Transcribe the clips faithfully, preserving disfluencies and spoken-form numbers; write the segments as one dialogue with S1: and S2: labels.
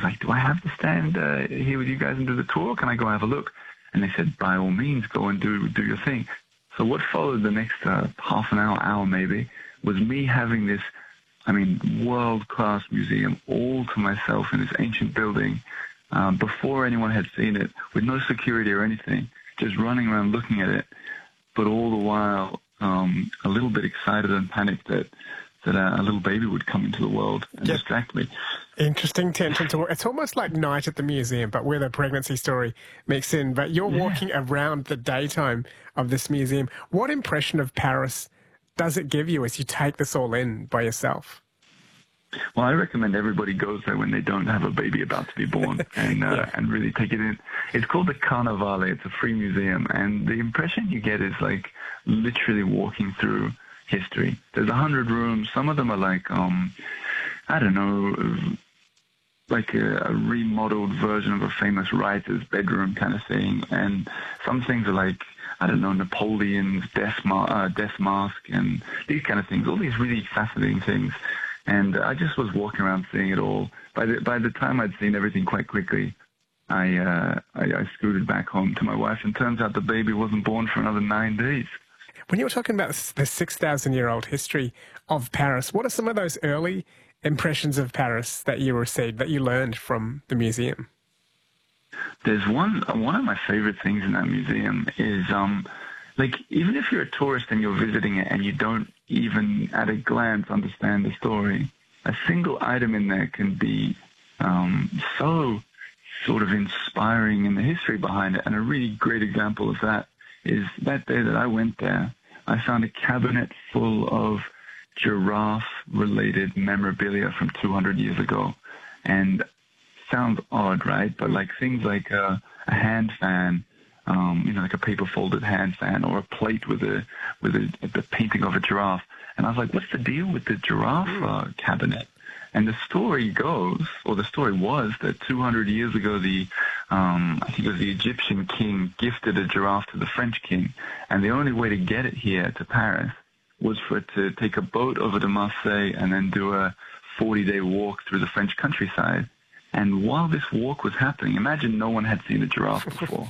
S1: like, do I have to stand uh, here with you guys and do the tour? Can I go have a look? And they said, by all means, go and do do your thing. So what followed the next uh, half an hour, hour maybe, was me having this, I mean, world-class museum all to myself in this ancient building um, before anyone had seen it, with no security or anything, just running around looking at it, but all the while um, a little bit excited and panicked that that a little baby would come into the world and
S2: Yep.
S1: distract me.
S2: Interesting tension to work. It's almost like Night at the Museum, but where the pregnancy story mixed in. But you're
S1: Yeah.
S2: walking around the daytime of this museum. What impression of Paris does it give you as you take this all in by yourself?
S1: Well, I recommend everybody goes there when they don't have a baby about to be born and uh,
S2: Yeah.
S1: and really take it in. It's called the Carnevale. It's a free museum, and the impression you get is like literally walking through history. There's a hundred rooms. Some of them are like, um, I don't know, like a, a remodeled version of a famous writer's bedroom kind of thing. And some things are like, I don't know, Napoleon's death, ma- uh, death mask and these kind of things. All these really fascinating things. And I just was walking around seeing it all. By the by the time I'd seen everything quite quickly, I, uh, I I scooted back home to my wife, and turns out the baby wasn't born for another nine days.
S2: When you were talking about the six thousand year old history of Paris, what are some of those early impressions of Paris that you received, that you learned from the museum?
S1: There's one one of my favorite things in that museum is, um, like, even if you're a tourist and you're visiting it and you don't even at a glance understand the story, a single item in there can be um, so sort of inspiring in the history behind it. And a really great example of that is that day that I went there, I found a cabinet full of giraffe-related memorabilia from two hundred years ago. And sounds odd, right? But like things like a, a hand fan, um, you know, like a paper-folded hand fan, or a plate with a with a, the painting of a giraffe. And I was like, what's the deal with the giraffe uh, cabinet? And the story goes, or the story was, that two hundred years ago, the um, I think it was the Egyptian king gifted a giraffe to the French king, and the only way to get it here to Paris was for it to take a boat over to Marseille and then do a forty-day walk through the French countryside. And while this walk was happening, imagine no one had seen a giraffe before.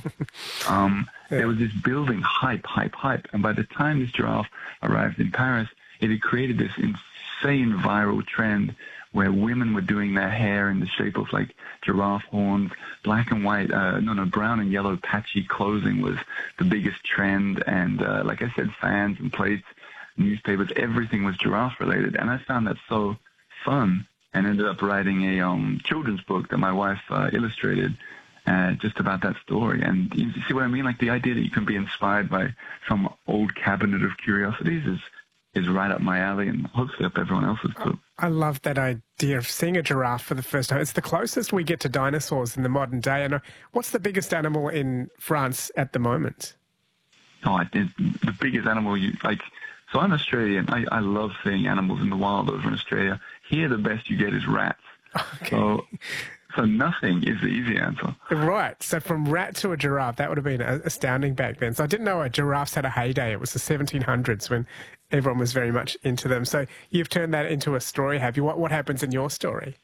S1: um,
S2: Yeah.
S1: There was this building hype, hype, hype, and by the time this giraffe arrived in Paris, it had created this insane viral trend where women were doing their hair in the shape of like giraffe horns. Black and white, uh, no, no, brown and yellow patchy clothing was the biggest trend. And uh, like I said, fans and plates, newspapers, everything was giraffe related. And I found that so fun, and ended up writing a um, children's book that my wife uh, illustrated uh, just about that story. And you see what I mean? Like the idea that you can be inspired by some old cabinet of curiosities is is right up my alley, and hopefully up everyone else's too.
S2: I love that idea of seeing a giraffe for the first time. It's the closest we get to dinosaurs in the modern day. And what's the biggest animal in France at the moment?
S1: Oh, I did, the biggest animal you like. So I'm Australian. I, I love seeing animals in the wild over in Australia. Here, the best you get is rats.
S2: Okay.
S1: So, so nothing is the easy answer.
S2: Right. So from rat to a giraffe, that would have been astounding back then. So I didn't know a giraffes had a heyday. It was the seventeen hundreds when everyone was very much into them. So you've turned that into a story, have you? What what happens in your story?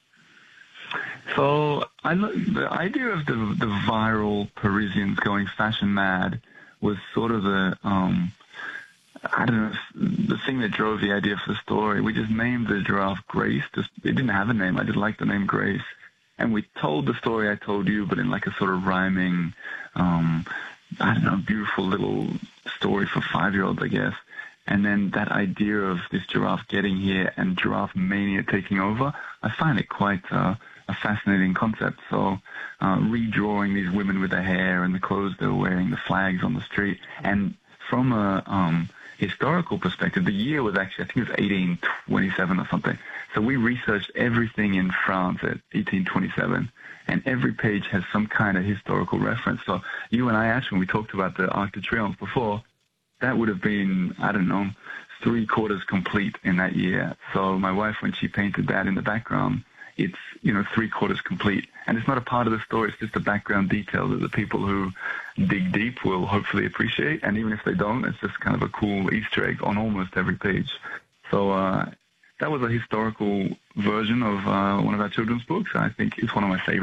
S1: So I look, the idea of the the viral Parisians going fashion mad was sort of the um, I don't know, the thing that drove the idea for the story. We just named the giraffe Grace. Just, it didn't have a name. I just liked the name Grace. And we told the story I told you, but in like a sort of rhyming, um, I don't know, beautiful little story for five-year-olds, I guess. And then that idea of this giraffe getting here and giraffe mania taking over, I find it quite uh, a fascinating concept. So uh, redrawing these women with their hair and the clothes they were wearing, the flags on the street. And from a um, historical perspective, the year was actually, I think it was eighteen twenty-seven or something. So we researched everything in France at eighteen twenty-seven, and every page has some kind of historical reference. So you and I, actually, when we talked about the Arc de Triomphe before, that would have been, I don't know, three quarters complete in that year. So my wife, when she painted that in the background, it's, you know, three quarters complete. And it's not a part of the story. It's just a background detail that the people who dig deep will hopefully appreciate. And even if they don't, it's just kind of a cool Easter egg on almost every page. So uh, that was a historical version of uh, one of our children's books. I think it's one of my favorites.